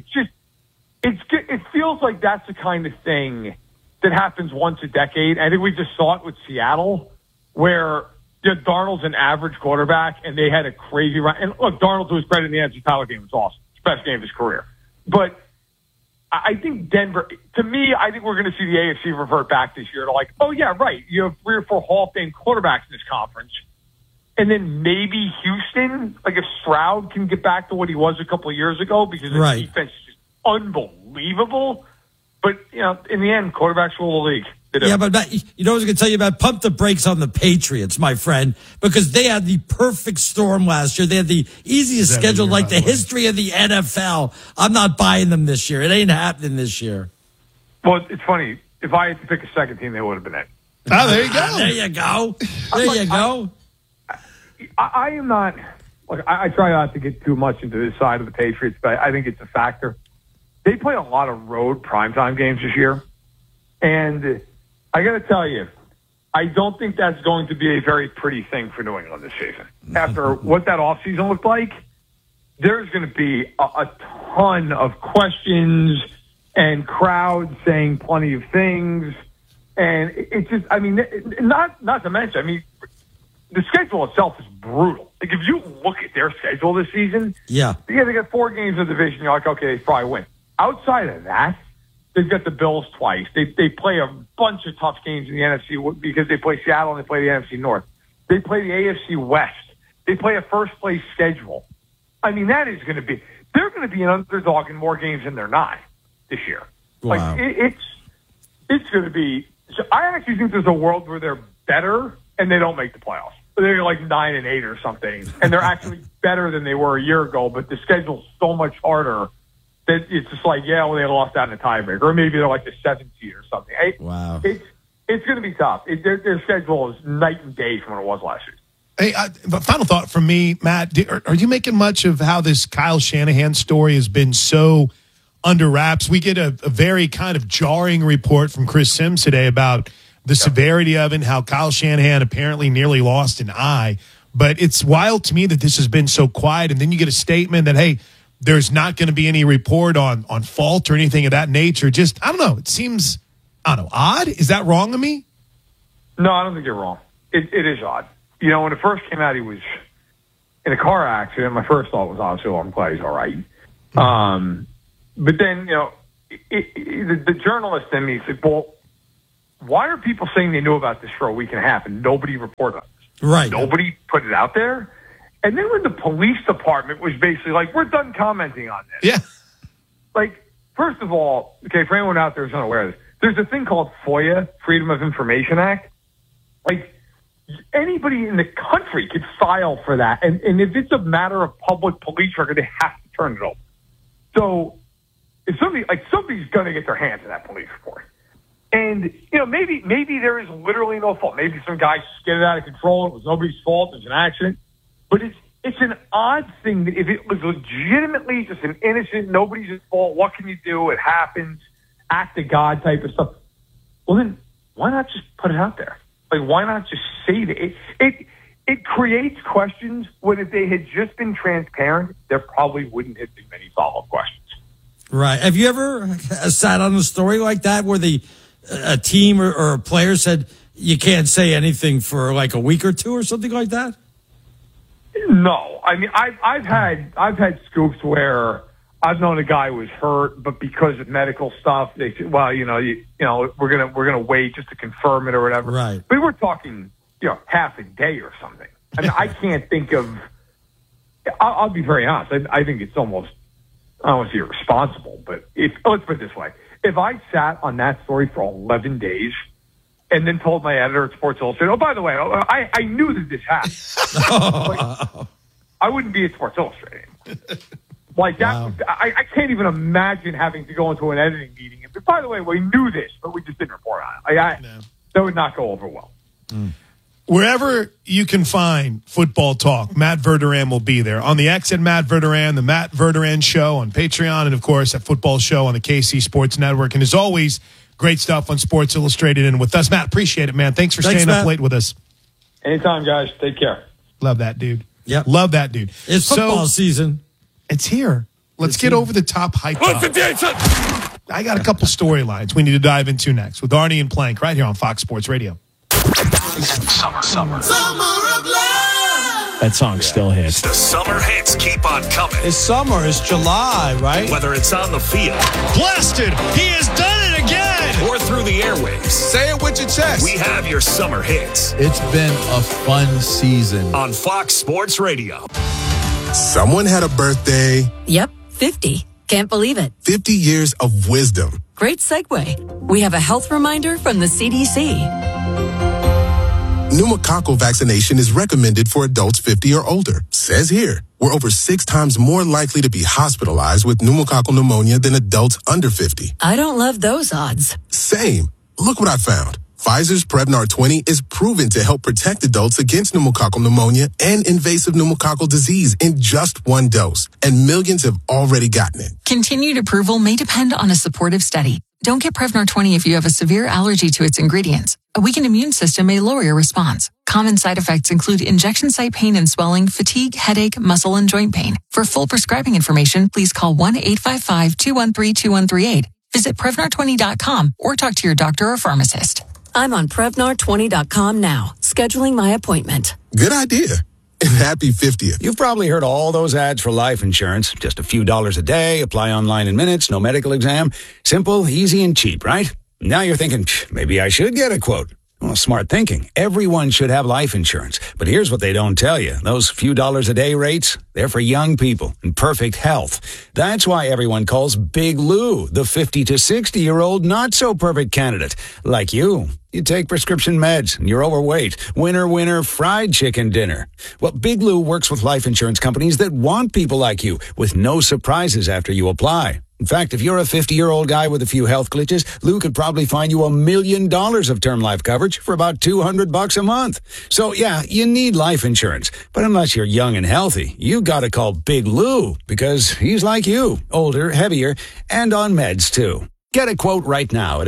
It feels like that's the kind of thing that happens once a decade. I think we just saw it with Seattle, where Darnold's an average quarterback, and they had a crazy run. And look, Darnold, to his credit in the NFC title game, was awesome. It's the best game of his career. But I think Denver, to me, I think we're going to see the AFC revert back this year to oh, yeah, right. You have 3 or 4 Hall of Fame quarterbacks in this conference. And then maybe Houston, if Stroud can get back to what he was a couple of years ago because the defense is just unbelievable. But, in the end, quarterbacks rule the league. Yeah, but Matt, I was going to tell you about pump the brakes on the Patriots, my friend, because they had the perfect storm last year. They had the easiest schedule the history of the NFL. I'm not buying them this year. It ain't happening this year. Well, it's funny. If I had to pick a second team, they would have been it. Oh, there you go. There you go. There you go. I am not I try not to get too much into this side of the Patriots, but I think it's a factor. They play a lot of road primetime games this year. And I got to tell you, I don't think that's going to be a very pretty thing for New England this season. After what that offseason looked like, there's going to be a ton of questions and crowds saying plenty of things. And it's just, not to mention, the schedule itself is brutal. If you look at their schedule this season, they got 4 games in the division. You're like, okay, they probably win. Outside of that, they've got the Bills twice. They play a bunch of tough games in the NFC because they play Seattle and they play the NFC North. They play the AFC West. They play a first-place schedule. That is going to be – they're going to be an underdog in more games than they're not this year. Wow. It's going to be – I actually think there's a world where they're better and they don't make the playoffs. They're 9-8 or something, and they're actually better than they were a year ago, but the schedule's so much harder that it's just they lost out in a tiebreaker, or maybe they're the 7th seed or something. Wow. It's going to be tough. Their schedule is night and day from what it was last year. Hey, but final thought from me, Matt, are you making much of how this Kyle Shanahan story has been so under wraps? We get a very kind of jarring report from Chris Sims today about the severity of it, how Kyle Shanahan apparently nearly lost an eye. But it's wild to me that this has been so quiet. And then you get a statement that, hey, there's not going to be any report on fault or anything of that nature. Just, I don't know. It seems, I don't know, odd. Is that wrong of me? No, I don't think you're wrong. It is odd. You know, when it first came out, he was in a car accident. My first thought was, obviously, I'm glad he's all right. But then, you know, the journalist in me said, well, why are people saying they knew about this for a week and a half and nobody reported on this? Right. Nobody put it out there? And then when the police department was basically like, we're done commenting on this. Yeah. Like, first of all, okay, for anyone out there who's unaware of this, there's a thing called FOIA, Freedom of Information Act. Like, anybody in the country could file for that. And if it's a matter of public police record, they have to turn it over. So if somebody's going to get their hands on that police report. And, you know, maybe there is literally no fault. Maybe some guy skidded out of control. It was nobody's fault. It was an accident. But it's an odd thing that if it was legitimately just an innocent, nobody's at fault, what can you do? It happens, act of God type of stuff. Well, then why not just put it out there? Like, why not just say that? It creates questions when if they had just been transparent, there probably wouldn't have been many follow-up questions. Right. Have you ever sat on a story like that where a team or a player said you can't say anything for like a week or two or something like that? No. I mean, I've had scoops where I've known a guy was hurt, but because of medical stuff, they said, well, we're gonna wait just to confirm it or whatever. Right. But we're talking, half a day or something. I mean, I can't think of. I'll be very honest. I think it's almost, I don't want to say irresponsible, but let's put it this way: if I sat on that story for 11 days and then told my editor at Sports Illustrated, oh, by the way, I knew that this happened, like, I wouldn't be at Sports Illustrated. Like that, wow. I can't even imagine having to go into an editing meeting. But by the way, we knew this, but we just didn't report on it. That would not go over well. Wherever you can find football talk, Matt Verderam will be there. On the X at Matt Verderam, the Matt Verderam Show on Patreon, and, of course, at Football Show on the KC Sports Network. And as always, great stuff on Sports Illustrated and with us. Matt, appreciate it, man. Thanks for staying up late with us. Anytime, guys. Take care. Love that dude. Yep. Love that dude. It's football season. It's here. Let's get over the top hype. I got a couple storylines we need to dive into next with Arnie and Plank right here on Fox Sports Radio. Summer of love. That song still hits. The summer hits keep on coming. It's summer. It's July, right? Whether it's on the field. Blasted. He has done it again. Or through the airwaves. Say it with your chest. We have your summer hits. It's been a fun season. On Fox Sports Radio. Someone had a birthday. Yep, 50. Can't believe it. 50 years of wisdom. Great segue. We have a health reminder from the CDC. Pneumococcal vaccination is recommended for adults 50 or older. Says here, we're over 6 times more likely to be hospitalized with pneumococcal pneumonia than adults under 50. I don't love those odds. Same. Look what I found. Pfizer's Prevnar 20 is proven to help protect adults against pneumococcal pneumonia and invasive pneumococcal disease in just 1 dose. And millions have already gotten it. Continued approval may depend on a supportive study. Don't get Prevnar 20 if you have a severe allergy to its ingredients. A weakened immune system may lower your response. Common side effects include injection site pain and swelling, fatigue, headache, muscle, and joint pain. For full prescribing information, please call 1-855-213-2138. Visit Prevnar20.com or talk to your doctor or pharmacist. I'm on Prevnar20.com now, scheduling my appointment. Good idea. And happy 50th. You've probably heard all those ads for life insurance. Just a few dollars a day, apply online in minutes, no medical exam. Simple, easy, and cheap, right? Now you're thinking, maybe I should get a quote. Well, smart thinking. Everyone should have life insurance. But here's what they don't tell you. Those few dollars a day rates, they're for young people in perfect health. That's why everyone calls Big Lou the 50 to 60-year-old not-so-perfect candidate. Like you. You take prescription meds and you're overweight. Winner, fried chicken dinner. Well, Big Lou works with life insurance companies that want people like you with no surprises after you apply. In fact, if you're a 50-year-old guy with a few health glitches, Lou could probably find you $1 million of term life coverage for about $200 a month. So, yeah, you need life insurance. But unless you're young and healthy, you gotta call Big Lou because he's like you, older, heavier, and on meds, too. Get a quote right now at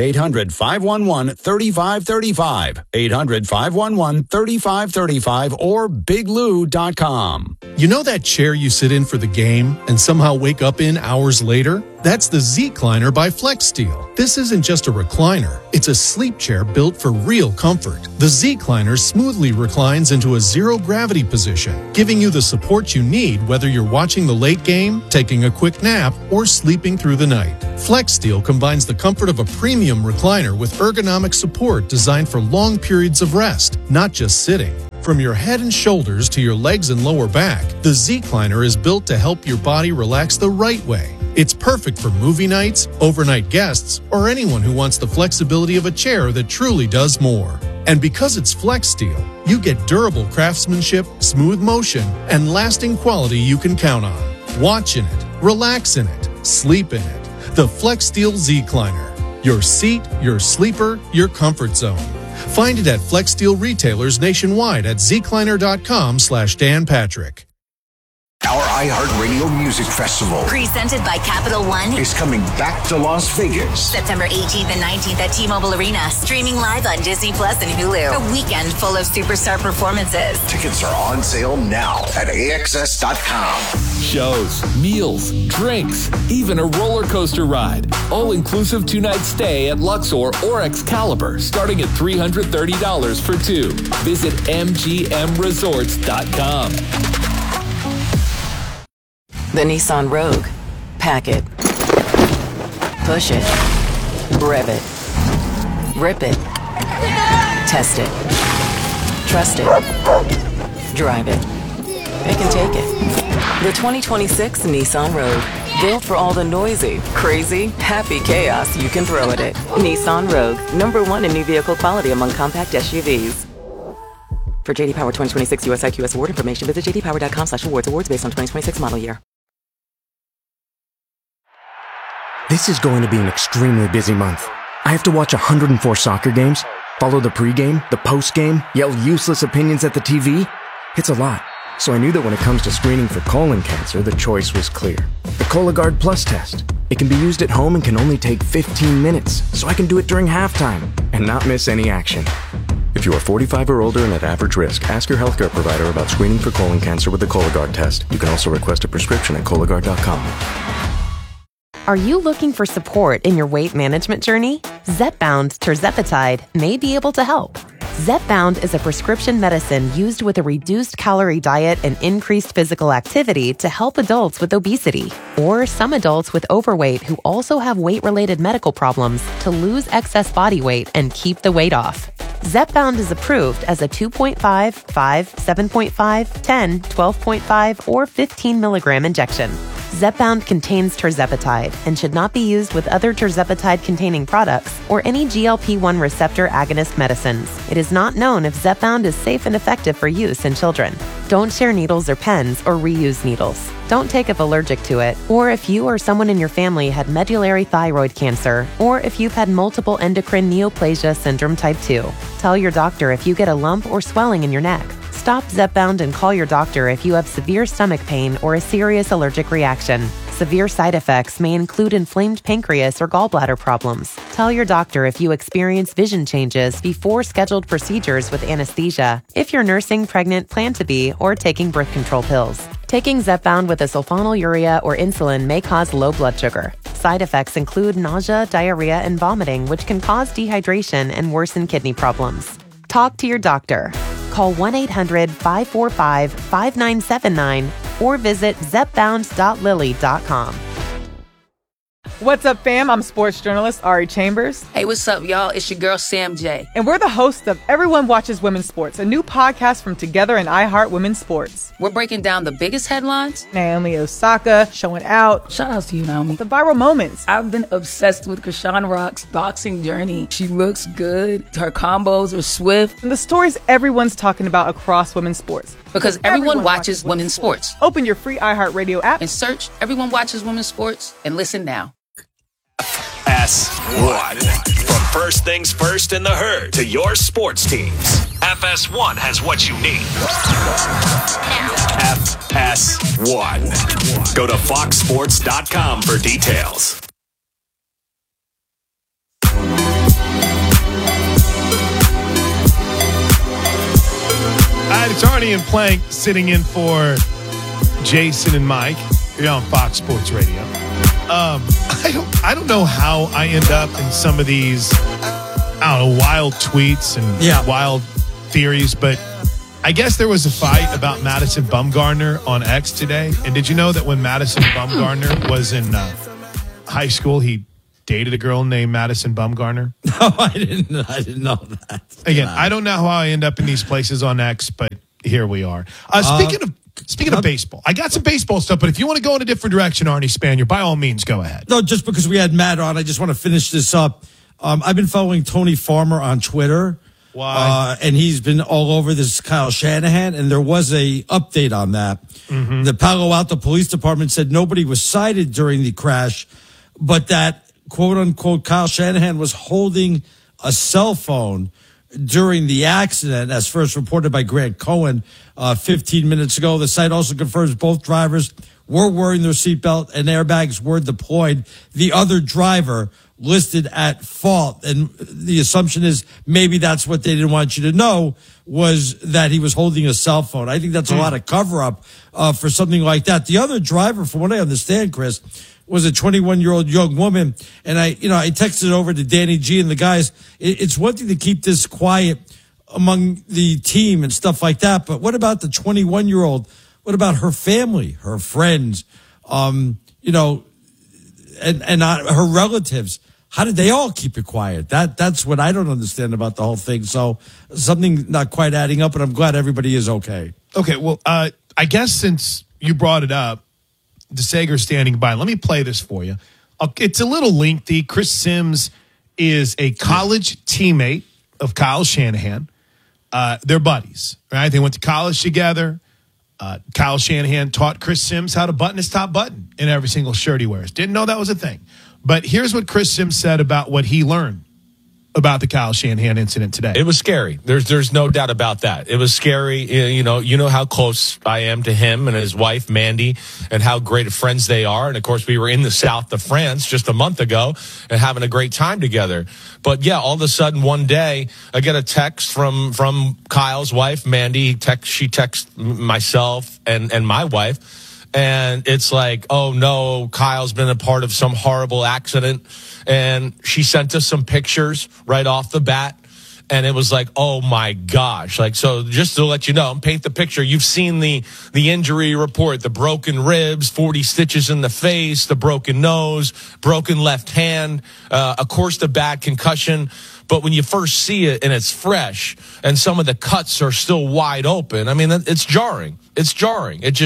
800-511-3535, 800-511-3535, or biglou.com. You know that chair you sit in for the game and somehow wake up in hours later? That's the Z-Cliner by FlexSteel. This isn't just a recliner. It's a sleep chair built for real comfort. The Z-Cliner smoothly reclines into a zero-gravity position, giving you the support you need whether you're watching the late game, taking a quick nap, or sleeping through the night. FlexSteel combines the comfort of a premium recliner with ergonomic support designed for long periods of rest, not just sitting. From your head and shoulders to your legs and lower back, the Z-Cliner is built to help your body relax the right way. It's perfect for movie nights, overnight guests, or anyone who wants the flexibility of a chair that truly does more. And because it's FlexSteel, you get durable craftsmanship, smooth motion, and lasting quality you can count on. Watch in it, relax in it, sleep in it. The FlexSteel Z-Cliner. Your seat, your sleeper, your comfort zone. Find it at FlexSteel retailers nationwide at zcliner.com/Dan Patrick. Our iHeartRadio Music Festival, presented by Capital One, is coming back to Las Vegas. September 18th and 19th at T-Mobile Arena, streaming live on Disney Plus and Hulu. A weekend full of superstar performances. Tickets are on sale now at AXS.com. Shows, meals, drinks, even a roller coaster ride. All-inclusive two-night stay at Luxor or Excalibur, starting at $330 for two. Visit MGMResorts.com. The Nissan Rogue. Pack it. Push it. Rev it. Rip it. Test it. Trust it. Drive it. Pick and take it. The 2026 Nissan Rogue. Built for all the noisy, crazy, happy chaos you can throw at it. Nissan Rogue. #1 in new vehicle quality among compact SUVs. For JD Power 2026 US IQS award information, visit jdpower.com/awards. Awards based on 2026 model year. This is going to be an extremely busy month. I have to watch 104 soccer games, follow the pregame, the postgame, yell useless opinions at the TV. It's a lot. So I knew that when it comes to screening for colon cancer, the choice was clear. The Cologuard Plus test. It can be used at home and can only take 15 minutes, so I can do it during halftime and not miss any action. If you are 45 or older and at average risk, ask your healthcare provider about screening for colon cancer with the Cologuard test. You can also request a prescription at Cologuard.com. Are you looking for support in your weight management journey? Zepbound tirzepatide may be able to help. Zepbound is a prescription medicine used with a reduced calorie diet and increased physical activity to help adults with obesity or some adults with overweight who also have weight-related medical problems to lose excess body weight and keep the weight off. Zepbound is approved as a 2.5, 5, 7.5, 10, 12.5, or 15 milligram injection. Zepbound contains tirzepatide and should not be used with other tirzepatide-containing products or any GLP-1 receptor agonist medicines. It is not known if Zepbound is safe and effective for use in children. Don't share needles or pens or reuse needles. Don't take if allergic to it, or if you or someone in your family had medullary thyroid cancer, or if you've had multiple endocrine neoplasia syndrome type 2. Tell your doctor if you get a lump or swelling in your neck. Stop Zepbound and call your doctor if you have severe stomach pain or a serious allergic reaction. Severe side effects may include inflamed pancreas or gallbladder problems. Tell your doctor if you experience vision changes before scheduled procedures with anesthesia, if you're nursing, pregnant, plan to be, or taking birth control pills. Taking Zepbound with a sulfonylurea or insulin may cause low blood sugar. Side effects include nausea, diarrhea, and vomiting, which can cause dehydration and worsen kidney problems. Talk to your doctor. Call 1-800-545-5979 or visit zepbound.lilly.com. What's up, fam? I'm sports journalist Ari Chambers. Hey, what's up, y'all? It's your girl, Sam J. And we're the hosts of Everyone Watches Women's Sports, a new podcast from Together and iHeart Women's Sports. We're breaking down the biggest headlines. Naomi Osaka showing out. Shout out to you, Naomi. The viral moments. I've been obsessed with Krishan Rock's boxing journey. She looks good. Her combos are swift. And the stories everyone's talking about across women's sports. Because everyone watches women's sports. Open your free iHeartRadio app and search Everyone Watches Women's Sports and listen now. FS1. From first things first in the herd to your sports teams, FS1 has what you need. FS1. Go to foxsports.com for details. right, it's Arnie and Plank sitting in for Jason and Mike. You're on Fox Sports Radio. I don't know how I end up in some of these, wild tweets and wild theories, but I guess there was a fight about Madison Bumgarner on X today. And did you know that when Madison Bumgarner was in high school, he dated a girl named Madison Bumgarner? No, I didn't know that. Again, I don't know how I end up in these places on X, but here we are. Speaking of baseball, I got some baseball stuff, but if you want to go in a different direction, Arnie Spanier, by all means, go ahead. No, just because we had Matt on, I just want to finish this up. I've been following Tony Farmer on Twitter. Why? And he's been all over this Kyle Shanahan, and there was a update on that. Mm-hmm. The Palo Alto Police Department said nobody was cited during the crash, but that, quote-unquote, Kyle Shanahan was holding a cell phone during the accident, as first reported by Grant Cohen 15 minutes ago. The site also confirms both drivers were wearing their seatbelt and airbags were deployed. The other driver listed at fault. And the assumption is maybe that's what they didn't want you to know, was that he was holding a cell phone. I think that's a lot of cover-up for something like that. The other driver, from what I understand, Chris, was a 21-year-old young woman. And I texted over to Danny G and the guys. It's one thing to keep this quiet among the team and stuff like that, but what about the 21-year-old? What about her family, her friends, and her relatives? How did they all keep it quiet? That's what I don't understand about the whole thing. So something not quite adding up, and I'm glad everybody is okay. Okay, well, I guess since you brought it up, DeSager's standing by. Let me play this for you. It's a little lengthy. Chris Sims is a college teammate of Kyle Shanahan. They're buddies, right? They went to college together. Kyle Shanahan taught Chris Sims how to button his top button in every single shirt he wears. Didn't know that was a thing. But here's what Chris Sims said about what he learned about the Kyle Shanahan incident today. It was scary. There's no doubt about that. It was scary. You know how close I am to him and his wife, Mandy, and how great of friends they are. And, of course, we were in the south of France just a month ago and having a great time together. But, yeah, all of a sudden one day I get a text from Kyle's wife, Mandy. She texts myself and my wife. And it's like, oh, no, Kyle's been a part of some horrible accident. And she sent us some pictures right off the bat. And it was like, oh, my gosh. Like, so just to let you know, paint the picture. You've seen the injury report, the broken ribs, 40 stitches in the face, the broken nose, broken left hand, of course, the bad concussion. But when you first see it and it's fresh and some of the cuts are still wide open, I mean, it's jarring. It's jarring. He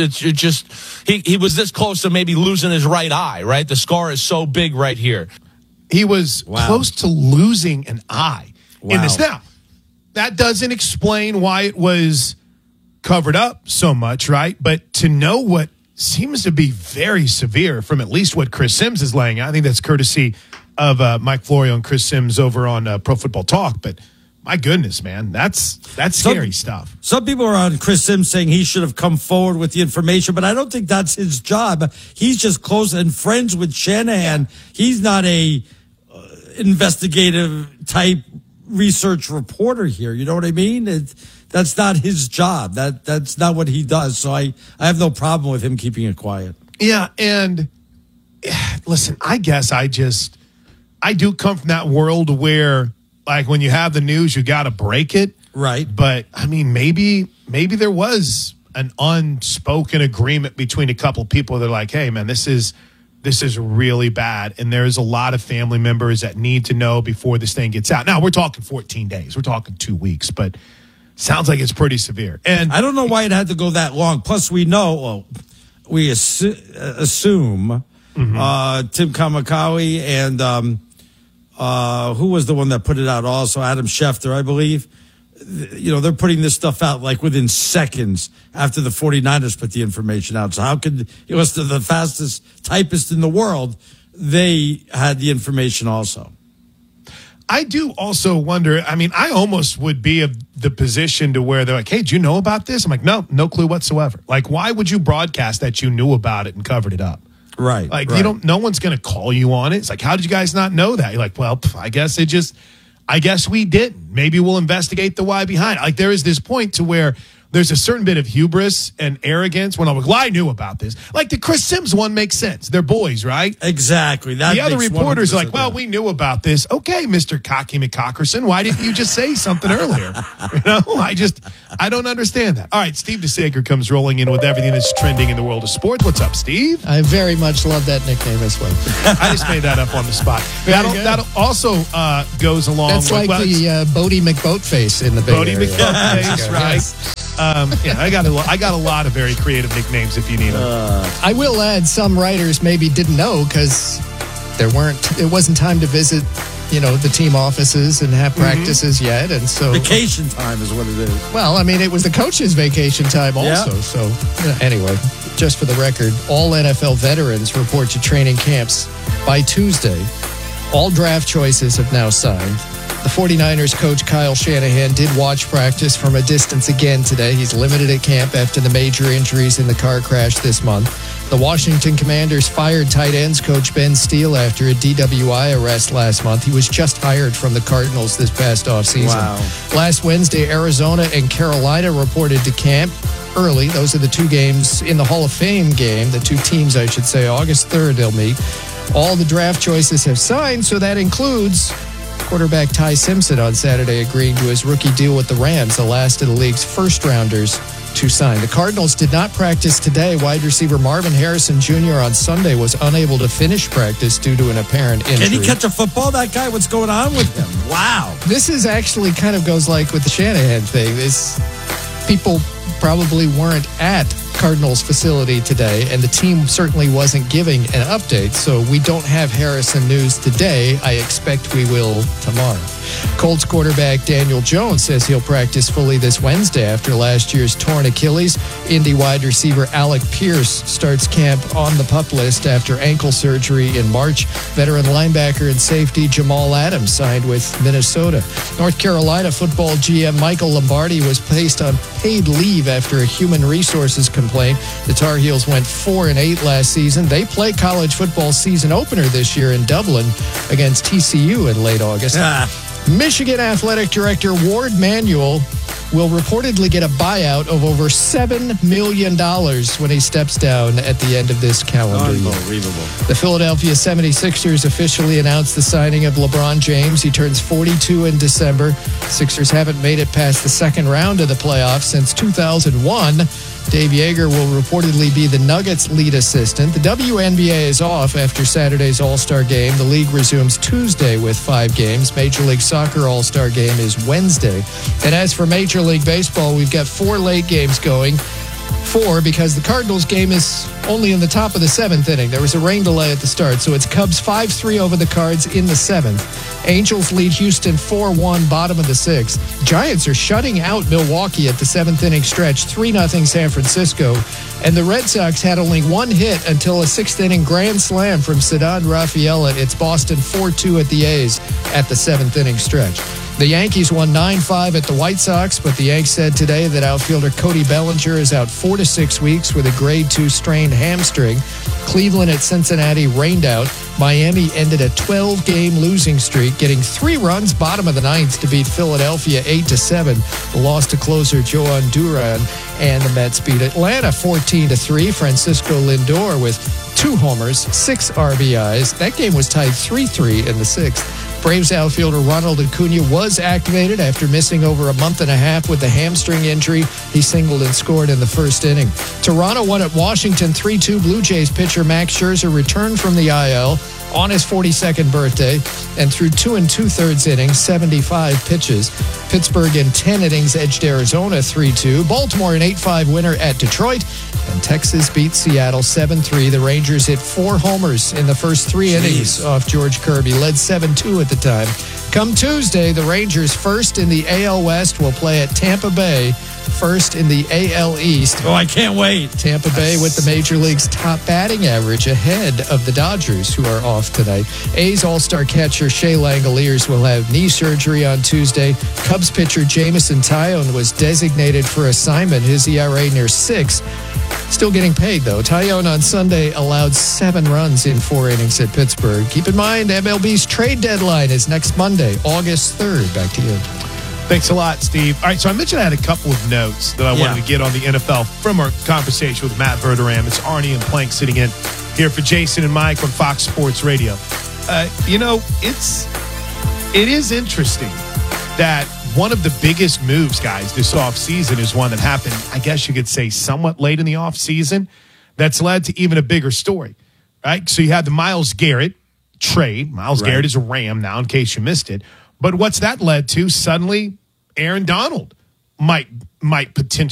was this close to maybe losing his right eye, right? The scar is so big right here. He was close to losing an eye in this. Now, that doesn't explain why it was covered up so much, right? But to know what seems to be very severe from at least what Chris Sims is laying out, I think that's courtesy of Mike Florio and Chris Sims over on Pro Football Talk. But my goodness, man, that's scary stuff. Some people are on Chris Sims saying he should have come forward with the information, but I don't think that's his job. He's just close and friends with Shanahan. He's not a investigative type research reporter here. You know what I mean? That's not his job. That's not what he does. So I have no problem with him keeping it quiet. Yeah, and listen, I guess I do come from that world where, like, when you have the news, you got to break it. Right. But, I mean, maybe there was an unspoken agreement between a couple of people that are like, hey, man, this is really bad. And there's a lot of family members that need to know before this thing gets out. Now, we're talking 14 days. We're talking 2 weeks. But sounds like it's pretty severe. And I don't know why it had to go that long. Plus, we know, we assume Tim Kamakawi and who was the one that put it out also? Adam Schefter, I believe. They're putting this stuff out like within seconds after the 49ers put the information out. So how could, unless they're the fastest typist in the world, they had the information also. I do also wonder, I mean, I almost would be of the position to where they're like, hey, do you know about this? I'm like, no clue whatsoever. Like, why would you broadcast that you knew about it and covered it up? Right. Like, no one's going to call you on it. It's like, how did you guys not know that? You're like, well, I guess it just, I guess we didn't. Maybe we'll investigate the why behind it. Like, there is this point to where there's a certain bit of hubris and arrogance when I'm like, well, I knew about this. Like the Chris Sims one makes sense. They're boys, right? Exactly. The other reporters are like, well, we knew about this. Okay, Mr. Cocky McCockerson, why didn't you just say something earlier? I don't understand that. All right, Steve DeSager comes rolling in with everything that's trending in the world of sports. What's up, Steve? I very much love that nickname as well. I just made that up on the spot. That also goes along That's with... like the Bodie McBoatface in the Bay Bodie Area. McBoatface, right? Yes. I got a lot of very creative nicknames if you need them. I will add, some writers maybe didn't know because it wasn't time to visit, the team offices and have practices yet, and so vacation time is what it is. Well, I mean, it was the coach's vacation time also. Yeah. So anyway, just for the record, all NFL veterans report to training camps by Tuesday. All draft choices have now signed. The 49ers coach Kyle Shanahan did watch practice from a distance again today. He's limited at camp after the major injuries in the car crash this month. The Washington Commanders fired tight ends coach Ben Steele after a DWI arrest last month. He was just hired from the Cardinals this past offseason. Wow. Last Wednesday, Arizona and Carolina reported to camp early. Those are the two games in the Hall of Fame game, the two teams, I should say. August 3rd, they'll meet. All the draft choices have signed, so that includes quarterback Ty Simpson on Saturday agreeing to his rookie deal with the Rams, the last of the league's first-rounders to sign. The Cardinals did not practice today. Wide receiver Marvin Harrison Jr. on Sunday was unable to finish practice due to an apparent injury. Can he catch a football, that guy? What's going on with him? Wow. This is actually kind of goes like with the Shanahan thing. People probably weren't at Cardinals facility today, and the team certainly wasn't giving an update, so we don't have Harrison news today. I expect we will tomorrow. Colts quarterback Daniel Jones says he'll practice fully this Wednesday after last year's torn Achilles. Indy wide receiver Alec Pierce starts camp on the PUP list after ankle surgery in March. Veteran linebacker and safety Jamal Adams signed with Minnesota. North Carolina football GM Michael Lombardi was placed on paid leave after a human resources complaint. The Tar Heels went 4-8 last season. They play college football season opener this year in Dublin against TCU in late August. Michigan Athletic Director Ward Manuel will reportedly get a buyout of over $7 million when he steps down at the end of this calendar year. Unbelievable. The Philadelphia 76ers officially announced the signing of LeBron James. He turns 42 in December. Sixers haven't made it past the second round of the playoffs since 2001. Dave Yeager will reportedly be the Nuggets' lead assistant. The WNBA is off after Saturday's All-Star game. The league resumes Tuesday with 5 games. Major League Soccer All-Star game is Wednesday. And as for Major League Baseball, we've got 4 late games going. 4 because the Cardinals game is only in the top of the 7th inning. There was a rain delay at the start, so it's Cubs 5-3 over the Cards in the 7th. Angels lead Houston 4-1, bottom of the 6th. Giants are shutting out Milwaukee at the 7th inning stretch, 3-0 San Francisco. And the Red Sox had only 1 hit until a 6th inning grand slam from Ceddanne Rafaela. It's Boston 4-2 at the A's at the 7th inning stretch. The Yankees won 9-5 at the White Sox, but the Yanks said today that outfielder Cody Bellinger is out 4 to 6 weeks with a grade 2 strained hamstring. Cleveland at Cincinnati rained out. Miami ended a 12-game losing streak, getting 3 runs bottom of the 9th to beat Philadelphia 8-7. The loss to closer Joan Duran, and the Mets beat Atlanta 14-3. Francisco Lindor with 2 homers, 6 RBIs. That game was tied 3-3 in the 6th. Braves outfielder Ronald Acuna was activated after missing over a month and a half with a hamstring injury. He singled and scored in the first inning. Toronto won at Washington 3-2. Blue Jays pitcher Max Scherzer returned from the IL on his 42nd birthday and threw 2 2/3 innings, 75 pitches. Pittsburgh in 10 innings edged Arizona 3-2. Baltimore an 8-5 winner at Detroit. And Texas beat Seattle 7-3. The Rangers hit 4 homers in the first 3 innings off George Kirby, led 7-2 at the time. Come Tuesday, the Rangers, first in the AL West, will play at Tampa Bay, first in the AL East. Oh, I can't wait. Tampa Bay with the Major League's top batting average ahead of the Dodgers, who are off tonight. A's All-Star catcher Shea Langoliers will have knee surgery on Tuesday. Cubs pitcher Jameson Taillon was designated for assignment. His ERA near 6. Still getting paid, though. Taillon on Sunday allowed 7 runs in 4 innings at Pittsburgh. Keep in mind, MLB's trade deadline is next Monday, August 3rd. Back to you. Thanks a lot, Steve. All right, so I mentioned I had a couple of notes that I wanted to get on the NFL from our conversation with Matt Verderame. It's Arnie and Plank sitting in here for Jason and Mike on Fox Sports Radio. It is interesting that one of the biggest moves, guys, this offseason is one that happened, I guess you could say, somewhat late in the offseason that's led to even a bigger story, right? So you had the Myles Garrett trade. Myles Garrett is a Ram now, in case you missed it. But what's that led to? Suddenly, Aaron Donald might potentially